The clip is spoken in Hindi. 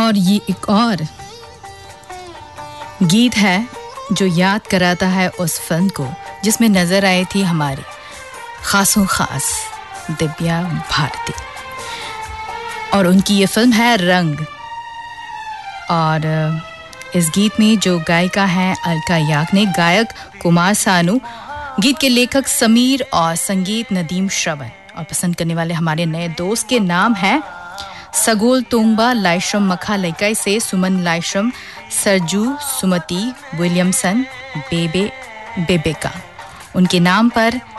और ये एक और गीत है जो याद कराता है उस फिल्म को जिसमें नजर आई थी हमारी खासों खास दिव्या भारती, और उनकी ये फिल्म है रंग। और इस गीत में जो गायिका है अलका याग्निक, गायक कुमार सानू, गीत के लेखक समीर और संगीत नदीम श्रवण। और पसंद करने वाले हमारे नए दोस्त के नाम है सगोल तोंगबा लाइश्रम मखा लइकाई से सुमन लाइश्रम, सरजू सुमति विलियमसन बेबे बेबेका। उनके नाम पर